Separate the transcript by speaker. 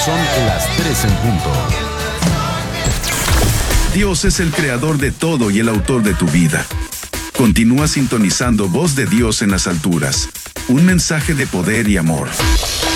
Speaker 1: Son las 3 en punto.
Speaker 2: Dios es el creador de todo y el autor de tu vida. Continúa sintonizando Voz de Dios en las alturas. Un mensaje de poder y amor.